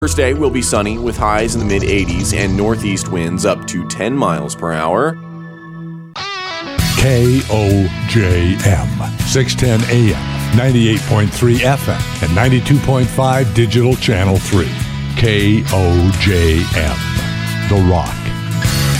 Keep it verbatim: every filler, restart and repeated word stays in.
Thursday will be sunny with highs in the mid eighties and northeast winds up to ten miles per hour. K O J M, six ten A M, ninety-eight point three F M, and ninety-two point five Digital Channel three. K O J M, The Rock.